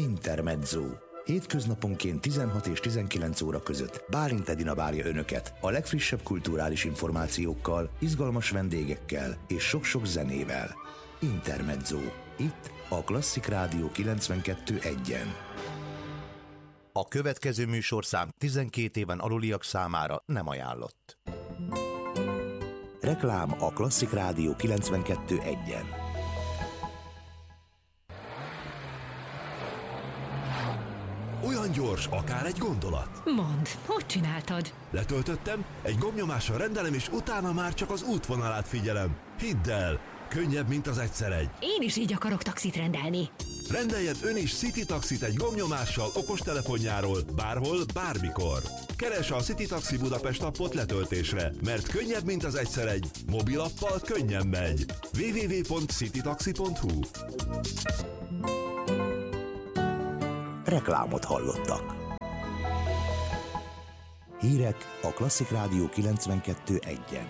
Intermezzo. Hétköznaponként 16 és 19 óra között Bálint Edina várja Önöket a legfrissebb kulturális információkkal, izgalmas vendégekkel és sok-sok zenével. Intermezzo. Itt a Klasszik Rádió 92.1-en. A következő műsorszám 12 éven aluliak számára nem ajánlott. Reklám a Klasszik Rádió 92.1-en. Olyan gyors, akár egy gondolat. Mondd, hogy csináltad? Letöltöttem, egy gombnyomással rendelem, és utána már csak az útvonalát figyelem. Hidd el, könnyebb, mint az egyszer egy. Én is így akarok taxit rendelni. Rendeljen ön is City Taxit egy gombnyomással okostelefonjáról, bárhol, bármikor. Keresse a City Taxi Budapest appot letöltésre, mert könnyebb, mint az egyszer egy. Mobilappal könnyen megy. www.citytaxi.hu. Reklámot hallottak. Hírek a Klasszik Rádió 92.1-en.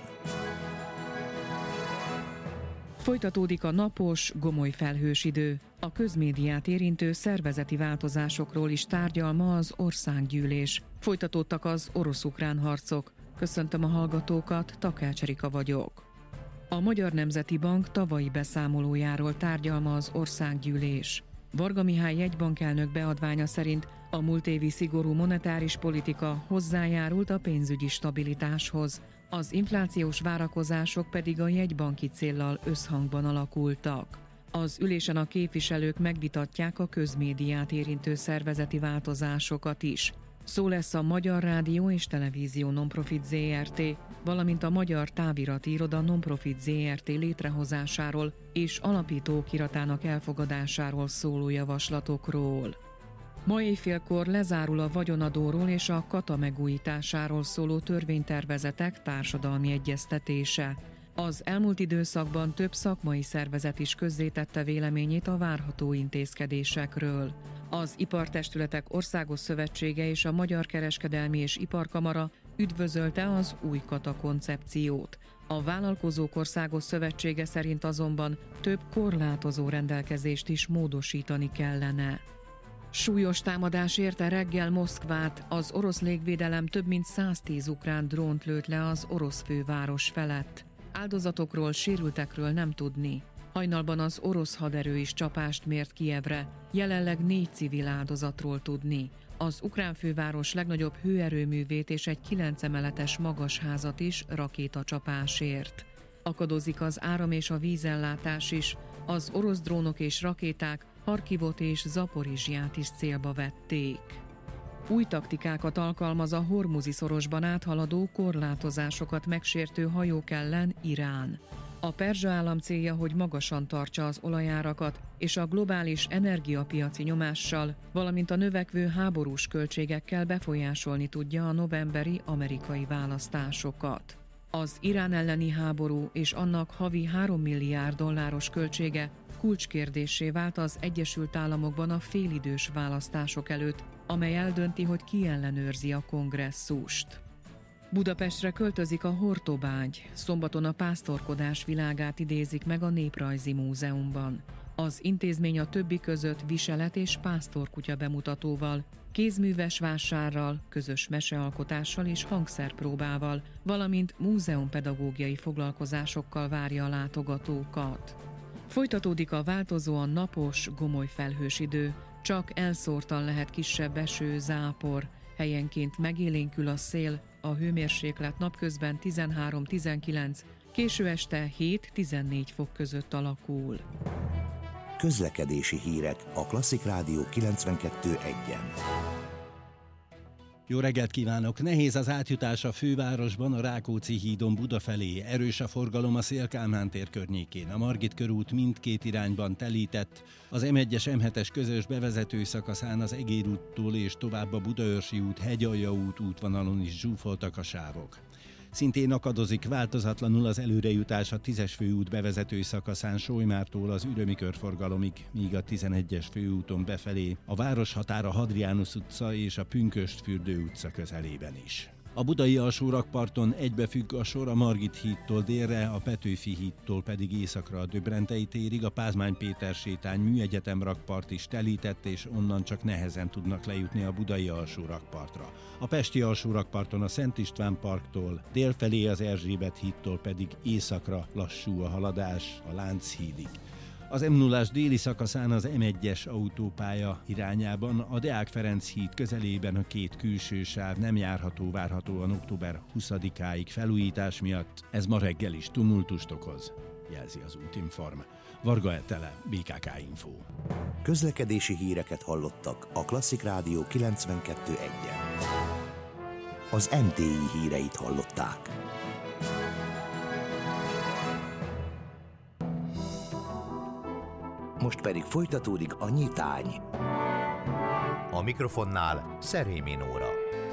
Folytatódik a napos, gomoly felhős idő. A közmédiát érintő szervezeti változásokról is tárgyal ma az országgyűlés. Folytatódtak az orosz-ukrán harcok. Köszöntöm a hallgatókat, Takács Erika vagyok. A Magyar Nemzeti Bank tavalyi beszámolójáról tárgyal ma az országgyűlés. Varga Mihály jegybankelnök beadványa szerint a múlt évi szigorú monetáris politika hozzájárult a pénzügyi stabilitáshoz, az inflációs várakozások pedig a jegybanki céllal összhangban alakultak. Az ülésen a képviselők megvitatják a közmédiát érintő szervezeti változásokat is. Szó lesz a Magyar Rádió és Televízió Nonprofit Zrt., valamint a Magyar Távirati Iroda Nonprofit Zrt. Létrehozásáról és alapító okiratának elfogadásáról szóló javaslatokról. Ma éjfélkor lezárul a vagyonadóról és a kata megújításáról szóló törvénytervezetek társadalmi egyeztetése. Az elmúlt időszakban több szakmai szervezet is közzétette véleményét a várható intézkedésekről. Az Ipartestületek Országos Szövetsége és a Magyar Kereskedelmi és Iparkamara üdvözölte az új kata koncepciót. A Vállalkozók Országos Szövetsége szerint azonban több korlátozó rendelkezést is módosítani kellene. Súlyos támadás érte reggel Moszkvát, az orosz légvédelem több mint 110 ukrán drónt lőtt le az orosz főváros felett. Áldozatokról, sérültekről nem tudni. Hajnalban az orosz haderő is csapást mért Kijevre, jelenleg 4 civil áldozatról tudni. Az ukrán főváros legnagyobb hőerőművét és egy 9 emeletes magasházat is rakétacsapás ért. Akadozik az áram és a vízellátás is, az orosz drónok és rakéták Harkivot és Zaporizsját is célba vették. Új taktikákat alkalmaz a Hormuzi szorosban áthaladó korlátozásokat megsértő hajók ellen Irán. A perzsa állam célja, hogy magasan tartsa az olajárakat, és a globális energiapiaci nyomással, valamint a növekvő háborús költségekkel befolyásolni tudja a novemberi amerikai választásokat. Az Irán elleni háború és annak havi $3 milliárd költsége kulcskérdéssé vált az Egyesült Államokban a félidős választások előtt, amely eldönti, hogy ki ellenőrzi a kongresszust. Budapestre költözik a Hortobágy, szombaton a pásztorkodás világát idézik meg a Néprajzi Múzeumban. Az intézmény a többi között viselet és pásztorkutya bemutatóval, kézműves vásárral, közös mesealkotással és hangszerpróbával, valamint múzeumpedagógiai foglalkozásokkal várja a látogatókat. Folytatódik a változóan napos, gomoly felhős idő, csak elszórtan lehet kisebb eső, zápor, helyenként megélénkül a szél, a hőmérséklet napközben 13-19, késő este 7-14 fok között alakul. Közlekedési hírek a Klasszik Rádió 92.1-en. Jó reggelt kívánok! Nehéz az átjutás a fővárosban, a Rákóczi hídon Buda felé. Erős a forgalom a Széll-Kálmán tér környékén. A Margit körút mindkét irányban telített. Az M1-es M7-es közös bevezető szakaszán az Egér úttól és tovább a Budaörsi út, Hegyalja út útvonalon is zsúfoltak a sávok. Szintén akadozik változatlanul az előrejutás a 10-es főút bevezető szakaszán Solymártól az Ürömi körforgalomig, míg a 11-es főúton befelé a városhatára Hadrianus utca és a Pünkösdfürdő utca közelében is. A budai alsórakparton egybefügg a sor a Margit hídtól délre, a Petőfi hídtól pedig északra a Döbrentei térig, a Pázmány Péter sétány, Műegyetem rakpart is telített, és onnan csak nehezen tudnak lejutni a budai alsórakpartra. A pesti alsórakparton a Szent István parktól délfelé, az Erzsébet hídtól pedig északra lassú a haladás a Lánchídig. Az M0-ás déli szakaszán az M1-es autópálya irányában a Deák Ferenc híd közelében a két külső sáv nem járható várhatóan október 20-áig felújítás miatt. Ez ma reggel is tumultust okoz, jelzi az Útinform. Varga Etele, BKK Info. Közlekedési híreket hallottak a Klasszik Rádió 92.1-en. Az MTI híreit hallották. Most pedig folytatódik a nyitány. A mikrofonnál Szerémi Nóra.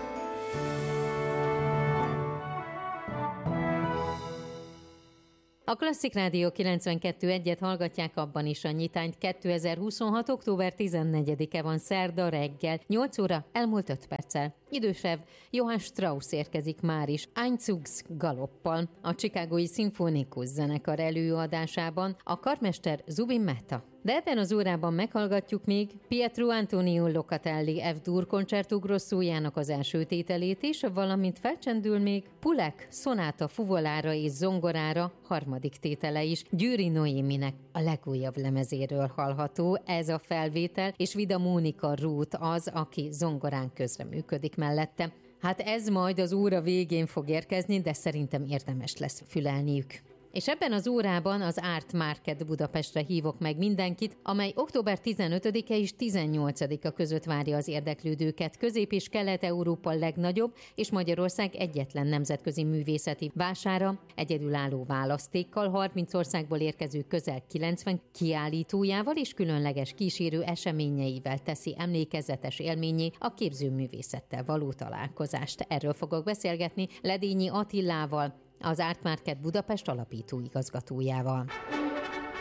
A Klasszik Rádió 92.1-et hallgatják, abban is a nyitányt. 2026. október 14-e van, szerda reggel, 8 óra elmúlt 5 perccel. Idősebb Johann Strauss érkezik már is Einzugs galoppal, a Chicagói Szimfonikus zenekar előadásában, a karmester Zubin Mehta. De ebben az órában meghallgatjuk még Pietro Antonio Locatelli F-dur Concerto Grossojának az első tételét is, valamint felcsendül még Pulek szonáta fuvolára és zongorára harmadik tétele is. Győri Noéminek a legújabb lemezéről hallható ez a felvétel, és Vida Mónika Ruth az, aki zongorán közreműködik mellette. Hát ez majd az óra végén fog érkezni, de szerintem érdemes lesz fülelniük. És ebben az órában az Art Market Budapestre hívok meg mindenkit, amely október 15-e és 18-a között várja az érdeklődőket. Közép- és Kelet-Európa legnagyobb és Magyarország egyetlen nemzetközi művészeti vására, egyedülálló választékkal, 30 országból érkező közel 90 kiállítójával és különleges kísérő eseményeivel teszi emlékezetes élményé a képzőművészettel való találkozást. Erről fogok beszélgetni Ledényi Attilával, az Art Market Budapest alapító igazgatójával.